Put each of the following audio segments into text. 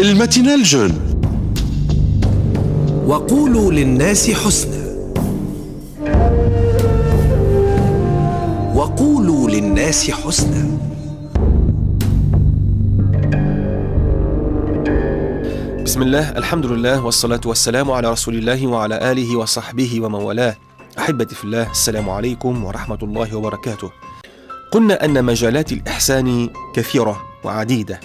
الماتينال جون. وقولوا للناس حسنا. وقولوا للناس حسنا. بسم الله، الحمد لله، والصلاة والسلام على رسول الله وعلى آله وصحبه ومن والاه. أحبتي في الله، السلام عليكم ورحمة الله وبركاته. قلنا أن مجالات الإحسان كثيرة وعديدة،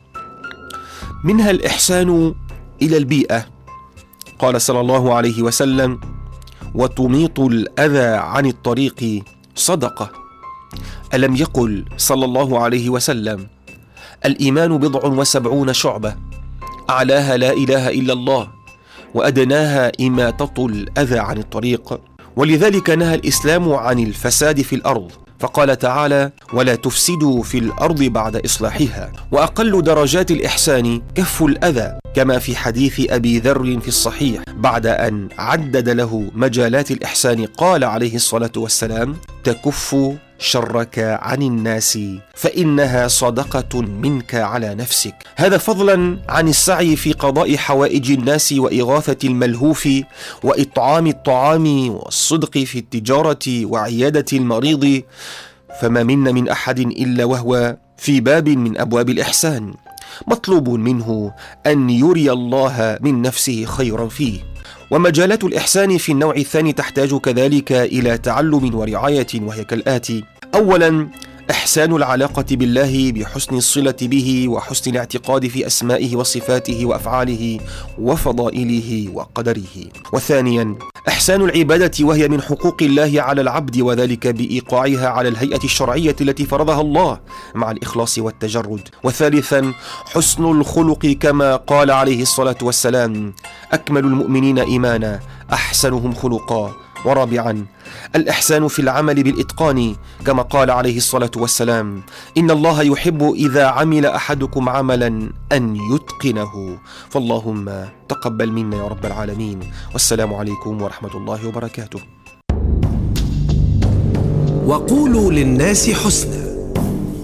منها الإحسان إلى البيئة. قال صلى الله عليه وسلم: وتميط الأذى عن الطريق صدقة. ألم يقل صلى الله عليه وسلم: الإيمان 70 شعبة، أعلاها لا إله إلا الله، وأدناها إماطة الأذى عن الطريق. ولذلك نهى الإسلام عن الفساد في الأرض، فقال تعالى: ولا تفسدوا في الأرض بعد إصلاحها. وأقل درجات الإحسان كف الأذى، كما في حديث أبي ذر في الصحيح، بعد أن عدد له مجالات الإحسان قال عليه الصلاة والسلام: تكف شرك عن الناس فإنها صدقة منك على نفسك. هذا فضلا عن السعي في قضاء حوائج الناس وإغاثة الملهوف وإطعام الطعام والصدق في التجارة وعيادة المريض. فما منا من أحد إلا وهو في باب من أبواب الإحسان، مطلوب منه أن يري الله من نفسه خيرا فيه. ومجالات الإحسان في النوع الثاني تحتاج كذلك إلى تعلم ورعاية، وهي كالآتي: أولا، إحسان العلاقة بالله بحسن الصلة به وحسن الاعتقاد في أسمائه وصفاته وأفعاله وفضائله وقدره. وثانيا، إحسان العبادة، وهي من حقوق الله على العبد، وذلك بإيقاعها على الهيئة الشرعية التي فرضها الله مع الإخلاص والتجرد. وثالثا، حسن الخلق، كما قال عليه الصلاة والسلام: أكمل المؤمنين إيمانا أحسنهم خلقا. ورابعا، الإحسان في العمل بالإتقان، كما قال عليه الصلاة والسلام: إن الله يحب إذا عمل أحدكم عملا أن يتقنه. فاللهم تقبل منا يا رب العالمين، والسلام عليكم ورحمة الله وبركاته. وقولوا للناس حسنا.